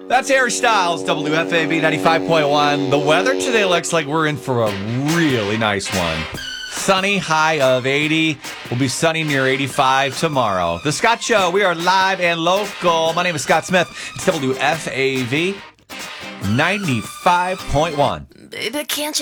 That's Harry Styles, WFAB 95.1. The weather today looks like we're in for a really nice one. Sunny, high of 80. We'll be sunny near 85 tomorrow. The Scott Show, we are live and local. My name is Scott Smith. It's WFAV 95.1. Baby, can't you